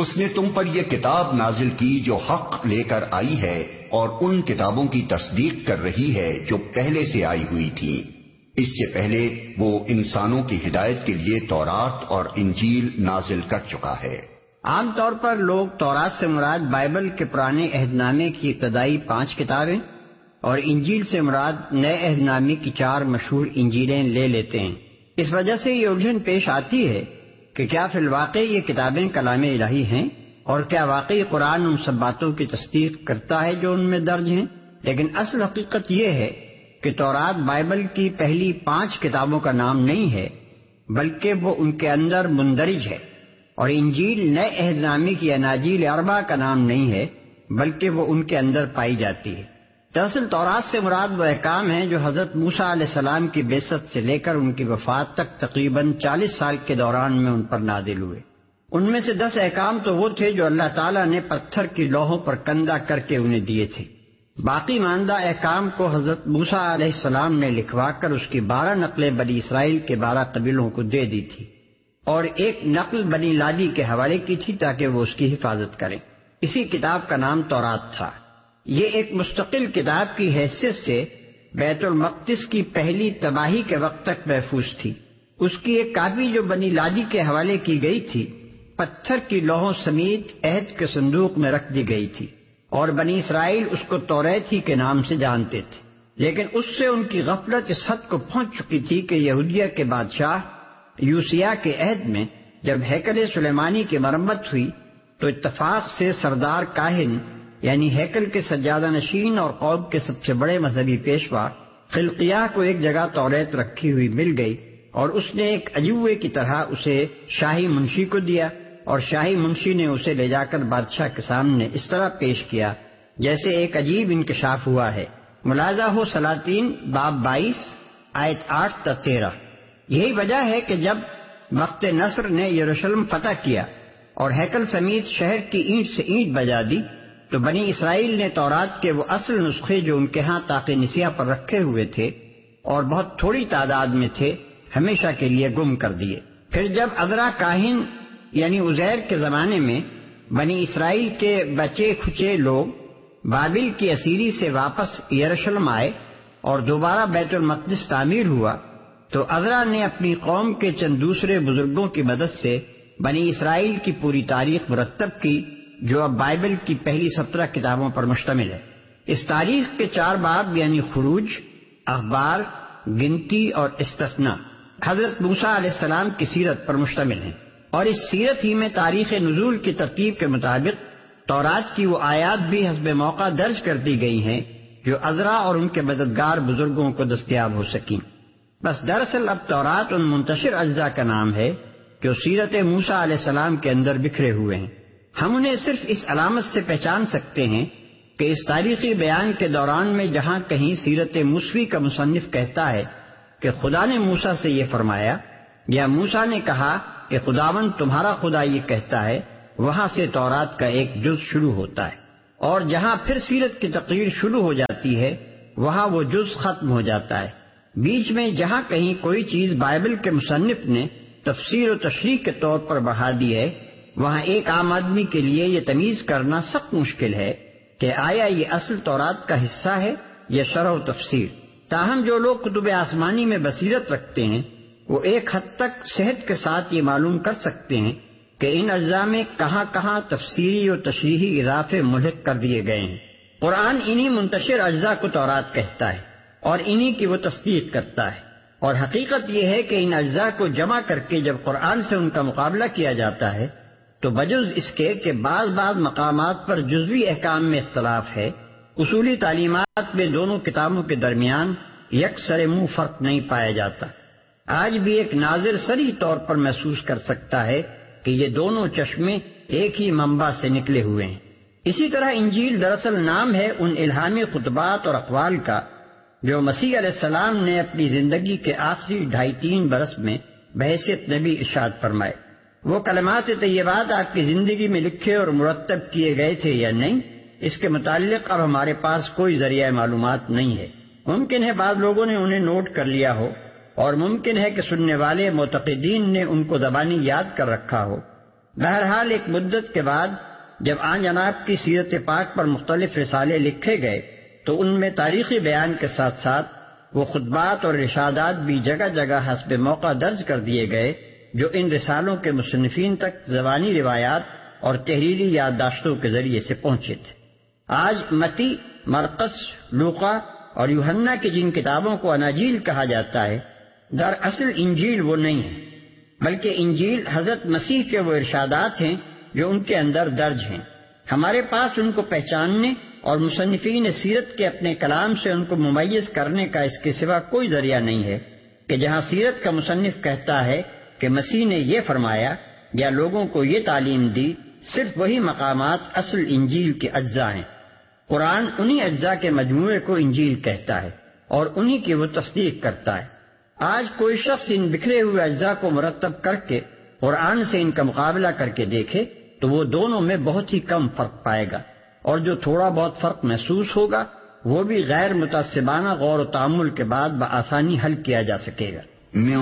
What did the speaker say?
اس نے تم پر یہ کتاب نازل کی جو حق لے کر آئی ہے اور ان کتابوں کی تصدیق کر رہی ہے جو پہلے سے آئی ہوئی تھی۔ اس سے پہلے وہ انسانوں کی ہدایت کے لیے تورات اور انجیل نازل کر چکا ہے۔ عام طور پر لوگ تورات سے مراد بائبل کے پرانے عہد نامے کی ابتدائی 5 کتابیں اور انجیل سے مراد نئے عہد نامے کی 4 مشہور انجیلیں لے لیتے ہیں۔ اس وجہ سے یہ الجھن پیش آتی ہے کہ کیا فی الواقع یہ کتابیں کلام الہی ہیں اور کیا واقعی قرآن ان سب باتوں کی تصدیق کرتا ہے جو ان میں درج ہیں؟ لیکن اصل حقیقت یہ ہے کہ تورات بائبل کی پہلی 5 کتابوں کا نام نہیں ہے، بلکہ وہ ان کے اندر مندرج ہے، اور انجیل نئے عہد نامے کی اناجیل 4 کا نام نہیں ہے، بلکہ وہ ان کے اندر پائی جاتی ہے۔ دراصل تورات سے مراد وہ احکام ہیں جو حضرت موسیٰ علیہ السلام کی بعثت سے لے کر ان کی وفات تک تقریباً 40 سال کے دوران میں ان پر نازل ہوئے۔ ان میں سے 10 احکام تو وہ تھے جو اللہ تعالیٰ نے پتھر کی لوحوں پر کندہ کر کے انہیں دیے تھے۔ باقی ماندہ احکام کو حضرت موسیٰ علیہ السلام نے لکھوا کر اس کی 12 نقلیں بنی اسرائیل کے 12 قبیلوں کو دے دی تھی، اور ایک نقل بنی لادی کے حوالے کی تھی تاکہ وہ اس کی حفاظت کریں۔ اسی کتاب کا نام تورات تھا۔ یہ ایک مستقل کتاب کی حیثیت سے بیت المقدس کی پہلی تباہی کے وقت تک محفوظ تھی۔ اس کی ایک کاپی جو بنی لادی کے حوالے کی گئی تھی پتھر کی لوحوں سمیت عہد کے صندوق میں رکھ دی گئی تھی، اور بنی اسرائیل اس کو توریت ہی کے نام سے جانتے تھے۔ لیکن اس سے ان کی غفلت اس حد کو پہنچ چکی تھی کہ یہودیہ کے بادشاہ یوسیہ کے عہد میں جب ہیکل سلیمانی کی مرمت ہوئی تو اتفاق سے سردار کاہن یعنی ہیکل کے سجادہ نشین اور قوم کے سب سے بڑے مذہبی پیشوا خلقیہ کو ایک جگہ توریت رکھی ہوئی مل گئی، اور اس نے ایک عجوبے کی طرح اسے شاہی منشی کو دیا، اور شاہی منشی نے اسے لے جا کر بادشاہ کے سامنے اس طرح پیش کیا جیسے ایک عجیب انکشاف ہوا ہے۔ ملاحظہ ہو سلاطین باب 22 آیت 8 تا 13۔ یہی وجہ ہے کہ جب وقت نصر نے یروشلم فتح کیا اور ہیکل سمیت شہر کی اینٹ سے اینٹ بجا دی تو بنی اسرائیل نے تورات کے وہ اصل نسخے جو ان کے ہاں طاق نسیہ پر رکھے ہوئے تھے اور بہت تھوڑی تعداد میں تھے ہمیشہ کے لیے گم کر دیے۔ پھر جب عذرا کاہن یعنی عزیر کے زمانے میں بنی اسرائیل کے بچے کھچے لوگ بابل کی اسیری سے واپس یروشلم آئے اور دوبارہ بیت المقدس تعمیر ہوا تو عذرا نے اپنی قوم کے چند دوسرے بزرگوں کی مدد سے بنی اسرائیل کی پوری تاریخ مرتب کی جو اب بائبل کی پہلی 17 کتابوں پر مشتمل ہے۔ اس تاریخ کے 4 باب یعنی خروج، اخبار، گنتی اور استثناء حضرت موسیٰ علیہ السلام کی سیرت پر مشتمل ہیں، اور اس سیرت ہی میں تاریخ نزول کی ترتیب کے مطابق تورات کی وہ آیات بھی حسب موقع درج کر دی گئی ہیں جو عذرا اور ان کے مددگار بزرگوں کو دستیاب ہو سکیں۔ بس دراصل اب تورات ان منتشر اجزاء کا نام ہے جو سیرت موسیٰ علیہ السلام کے اندر بکھرے ہوئے ہیں۔ ہم انہیں صرف اس علامت سے پہچان سکتے ہیں کہ اس تاریخی بیان کے دوران میں جہاں کہیں سیرت موسوی کا مصنف کہتا ہے کہ خدا نے موسیٰ سے یہ فرمایا، یا موسیٰ نے کہا کہ خداوند تمہارا خدا یہ کہتا ہے، وہاں سے تورات کا ایک جز شروع ہوتا ہے، اور جہاں پھر سیرت کی تقریر شروع ہو جاتی ہے وہاں وہ جز ختم ہو جاتا ہے۔ بیچ میں جہاں کہیں کوئی چیز بائبل کے مصنف نے تفسیر و تشریح کے طور پر بڑھا دی ہے وہاں ایک عام آدمی کے لیے یہ تمیز کرنا سخت مشکل ہے کہ آیا یہ اصل تورات کا حصہ ہے یا شرح و تفسیر۔ تاہم جو لوگ کتب آسمانی میں بصیرت رکھتے ہیں وہ ایک حد تک صحت کے ساتھ یہ معلوم کر سکتے ہیں کہ ان اجزاء میں کہاں کہاں تفسیری و تشریحی اضافے ملحق کر دیے گئے ہیں۔ قرآن انہی منتشر اجزاء کو تورات کہتا ہے اور انہی کی وہ تصدیق کرتا ہے، اور حقیقت یہ ہے کہ ان اجزاء کو جمع کر کے جب قرآن سے ان کا مقابلہ کیا جاتا ہے تو بجز اس کے کہ بعض مقامات پر جزوی احکام میں اختلاف ہے، اصولی تعلیمات میں دونوں کتابوں کے درمیان یکسر منہ فرق نہیں پایا جاتا۔ آج بھی ایک ناظر صریح طور پر محسوس کر سکتا ہے کہ یہ دونوں چشمے ایک ہی منبع سے نکلے ہوئے ہیں۔ اسی طرح انجیل دراصل نام ہے ان الہامی خطبات اور اقوال کا جو مسیح علیہ السلام نے اپنی زندگی کے آخری 2.5-3 برس میں بحیثیت نبی ارشاد فرمائے۔ وہ کلمات طیبات آپ کی زندگی میں لکھے اور مرتب کیے گئے تھے یا نہیں، اس کے متعلق اب ہمارے پاس کوئی ذریعہ معلومات نہیں ہے۔ ممکن ہے بعض لوگوں نے انہیں نوٹ کر لیا ہو، اور ممکن ہے کہ سننے والے معتقدین نے ان کو زبانی یاد کر رکھا ہو، بہرحال ایک مدت کے بعد جب آن جناب کی سیرت پاک پر مختلف رسالے لکھے گئے تو ان میں تاریخی بیان کے ساتھ ساتھ وہ خطبات اور ارشادات بھی جگہ جگہ حسب موقع درج کر دیے گئے جو ان رسالوں کے مصنفین تک زبانی روایات اور تحریری یادداشتوں کے ذریعے سے پہنچے تھے۔ آج متی، مرقس، لوقا اور یوحنا کی جن کتابوں کو اناجیل کہا جاتا ہے، دراصل انجیل وہ نہیں ہے، بلکہ انجیل حضرت مسیح کے وہ ارشادات ہیں جو ان کے اندر درج ہیں۔ ہمارے پاس ان کو پہچاننے اور مصنفین سیرت کے اپنے کلام سے ان کو ممیز کرنے کا اس کے سوا کوئی ذریعہ نہیں ہے کہ جہاں سیرت کا مصنف کہتا ہے کہ مسیح نے یہ فرمایا یا لوگوں کو یہ تعلیم دی، صرف وہی مقامات اصل انجیل کے اجزاء ہیں۔ قرآن انہی اجزاء کے مجموعے کو انجیل کہتا ہے اور انہی کی وہ تصدیق کرتا ہے۔ آج کوئی شخص ان بکھرے ہوئے اجزاء کو مرتب کر کے قرآن سے ان کا مقابلہ کر کے دیکھے تو وہ دونوں میں بہت ہی کم فرق پائے گا، اور جو تھوڑا بہت فرق محسوس ہوگا وہ بھی غیر متعصبانہ غور و تأمل کے بعد بآسانی حل کیا جا سکے گا۔ میں